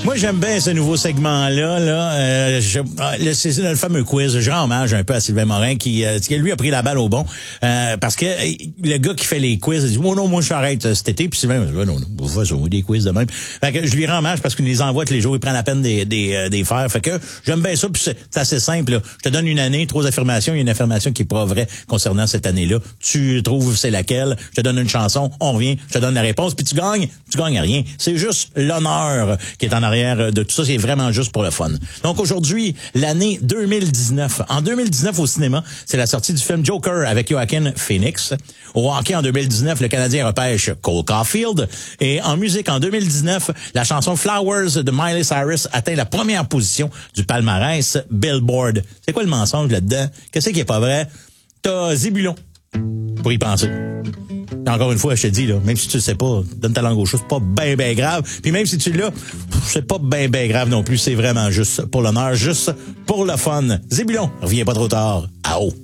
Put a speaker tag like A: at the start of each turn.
A: Moi, j'aime bien ce nouveau segment-là. C'est le fameux quiz. Je rends hommage un peu à Sylvain Morin qui lui a pris la balle au bon. Parce que le gars qui fait les quiz, il dit « Oh non, moi, je s'arrête cet été. » Puis Sylvain, « Non, non, des quiz de même. » Fait que je lui rends hommage parce qu'il les envoie tous les jours. Il prend la peine des faire. Fait que j'aime bien ça. Puis c'est assez simple. Là. Je te donne une année, 3 affirmations. Il y a une affirmation qui est pas vraie concernant cette année-là. Tu trouves c'est laquelle. Je te donne une chanson. On revient. Je te donne la réponse. Puis tu gagnes rien. C'est juste l'honneur qui est en arrière de tout ça. C'est vraiment juste pour le fun. Donc aujourd'hui, l'année 2019. En 2019 au cinéma, c'est la sortie du film Joker avec Joaquin Phoenix. Au hockey en 2019, le Canadien repêche Cole Caulfield. Et en musique en 2019, la chanson Flowers de Miley Cyrus atteint la première position du palmarès Billboard. C'est quoi le mensonge là-dedans? Qu'est-ce qui est pas vrai? T'as Zébulon pour y penser. Encore une fois, je te dis, là, même si tu le sais pas, donne ta langue au chat, c'est pas ben grave. Puis même si tu l'as, c'est pas ben grave non plus. C'est vraiment juste pour l'honneur, juste pour le fun. Zébulon, reviens pas trop tard. À haut.